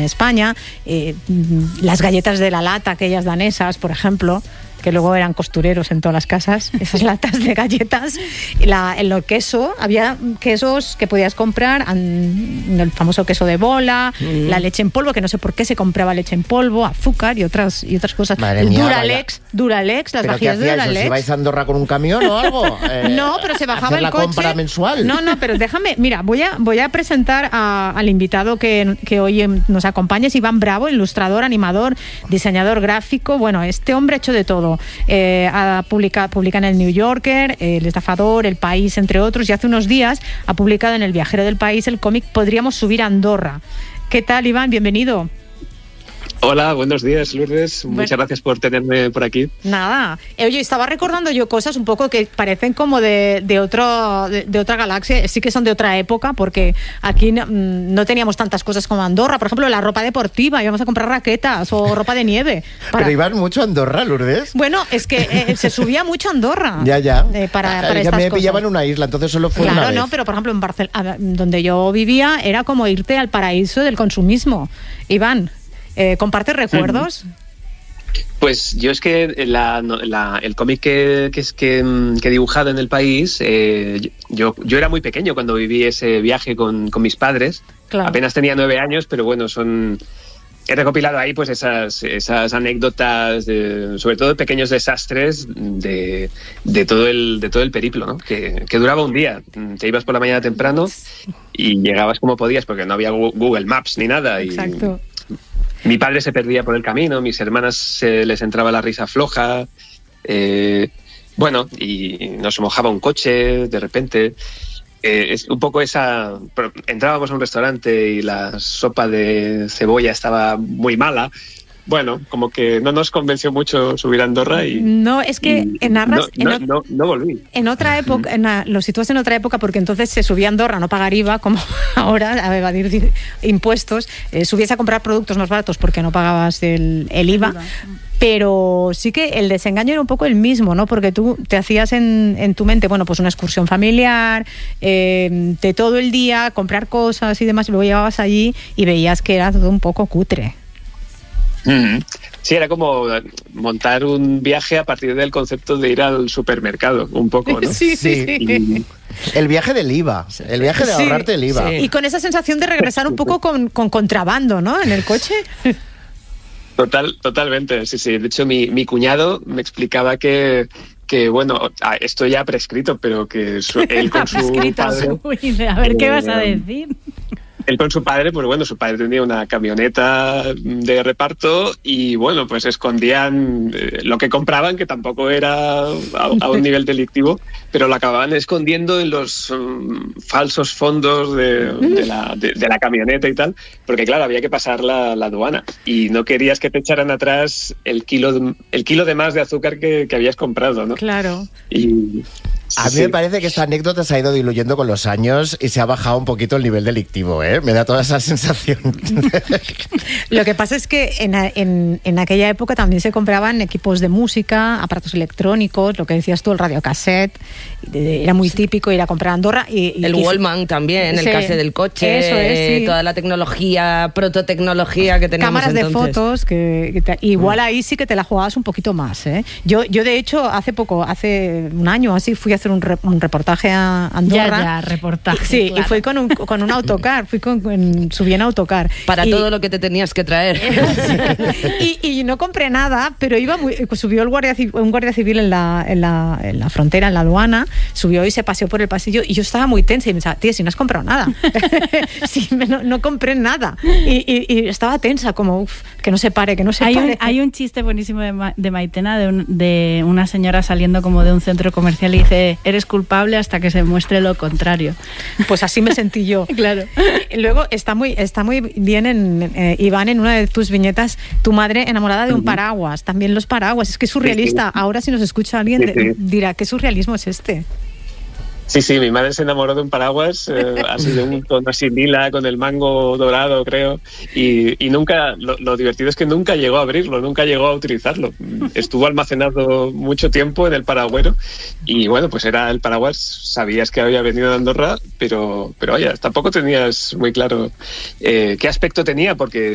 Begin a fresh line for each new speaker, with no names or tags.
España, las galletas de la lata, aquellas danesas, por ejemplo, que luego eran costureros en todas las casas, esas latas de galletas. En el queso, había quesos que podías comprar, el famoso queso de bola, la leche en polvo, que no sé por qué se compraba leche en polvo, azúcar y otras cosas.
Madre mía,
Duralex, las vajillas de Duralex.
¿Os ibais a Andorra con un camión o algo?
No, pero se bajaba el coche.
¿La compra mensual?
No, pero déjame, mira, voy a presentar al invitado que hoy nos acompaña, es Iván Bravo, ilustrador, animador, diseñador gráfico. Bueno, este hombre ha hecho de todo. Publica en el New Yorker, El Estafador, El País, entre otros, y hace unos días ha publicado en El Viajero del País el cómic Podríamos subir a Andorra. ¿Qué tal, Iván? Bienvenido.
Hola, buenos días, Lourdes. Muchas gracias por tenerme por aquí.
Nada. Oye, estaba recordando yo cosas un poco que parecen como de otra galaxia. Sí que son de otra época, porque aquí no teníamos tantas cosas como Andorra. Por ejemplo, la ropa deportiva. Íbamos a comprar raquetas o ropa de nieve.
Pero iban mucho a Andorra, Lourdes.
Bueno, es que se subía mucho a Andorra.
Ya.
Para
estas
cosas.
Me pillaba en una isla, entonces solo fue una vez.
No, pero por ejemplo en Barcelona, donde yo vivía, era como irte al paraíso del consumismo. Iván, ¿compartes recuerdos?
Pues yo es que el cómic que he dibujado en El País, yo era muy pequeño cuando viví ese viaje con mis padres. Claro. Apenas tenía 9 años, pero bueno, he recopilado ahí pues esas anécdotas, sobre todo de pequeños desastres de todo el periplo, ¿no? Que duraba un día. Te ibas por la mañana temprano y llegabas como podías, porque no había Google Maps ni nada.
Exacto.
Mi padre se perdía por el camino, mis hermanas se les entraba la risa floja, y nos mojaba un coche de repente. Es un poco esa... Entrábamos a un restaurante y la sopa de cebolla estaba muy mala. Bueno, como que no nos convenció mucho subir a Andorra y...
No, es que
no volví.
En otra época, lo sitúas en otra época, porque entonces se subía a Andorra a no pagar IVA, como ahora, a evadir impuestos. Subías a comprar productos más baratos porque no pagabas el IVA. Pero sí que el desengaño era un poco el mismo, ¿no? Porque tú te hacías en tu mente, bueno, pues una excursión familiar, de todo el día, comprar cosas y demás, y luego llegabas allí y veías que era todo un poco cutre.
Sí, era como montar un viaje a partir del concepto de ir al supermercado, un poco, ¿no?
Sí.
El viaje del IVA, el viaje de ahorrarte el IVA.
Sí. Y con esa sensación de regresar un poco con contrabando, ¿no? En el coche.
Totalmente, sí. De hecho, mi cuñado me explicaba que bueno, esto ya ha prescrito, pero que él con su padre...
Uy, a ver, ¿qué vas a decir?
Él con su padre, pues bueno, su padre tenía una camioneta de reparto y bueno, pues escondían lo que compraban, que tampoco era a un nivel delictivo, pero lo acababan escondiendo en los falsos fondos de la camioneta y tal, porque claro, había que pasar la aduana y no querías que te echaran atrás el kilo de más de azúcar que habías comprado, ¿no?
Claro.
A mí me parece que esta anécdota se ha ido diluyendo con los años y se ha bajado un poquito el nivel delictivo, ¿eh? Me da toda esa sensación.
Lo que pasa es que en aquella época también se compraban equipos de música, aparatos electrónicos, lo que decías tú, el radiocassette, era muy típico ir a comprar a Andorra.
El Wallman también, el cassette del coche,
eso es, sí.
Toda la tecnología, prototecnología que teníamos
cámaras
entonces.
De fotos, igual ahí sí que te la jugabas un poquito más, ¿eh? Yo de hecho, hace un año así, fui a hacer un reportaje a Andorra.
Ya, reportaje.
Sí,
claro.
Y fui con un autocar, subí en autocar.
Para todo lo que te tenías que traer.
y no compré nada, pero subió un guardia civil en la frontera, en la aduana, subió y se paseó por el pasillo y yo estaba muy tensa y me pensaba, tía, si no has comprado nada. Sí, no compré nada. Y estaba tensa, como, que no se pare, que no se pare.
Hay un chiste buenísimo de Maitena, de una señora saliendo como de un centro comercial y dice, eres culpable hasta que se muestre lo contrario.
Pues así me sentí yo.
Claro.
Luego está muy bien Iván, en una de tus viñetas, tu madre enamorada de un paraguas. También los paraguas, es que es surrealista. Ahora si nos escucha alguien dirá, ¿qué surrealismo es este?
Sí, mi madre se enamoró de un paraguas, así de un tono así lila, con el mango dorado, creo, y nunca, lo divertido es que nunca llegó a abrirlo, nunca llegó a utilizarlo. Estuvo almacenado mucho tiempo en el paragüero y bueno, pues era el paraguas, sabías que había venido de Andorra, pero oye, tampoco tenías muy claro qué aspecto tenía, porque